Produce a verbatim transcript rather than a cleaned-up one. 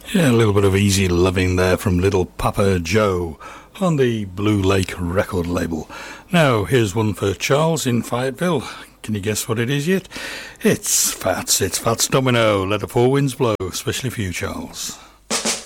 Yeah, a little bit of easy loving there from Little Papa Joe on the Blue Lake record label. Now, here's one for Charles in Fayetteville. Can you guess what it is yet? It's Fats, it's Fats Domino. Let the four winds blow, especially for you, Charles.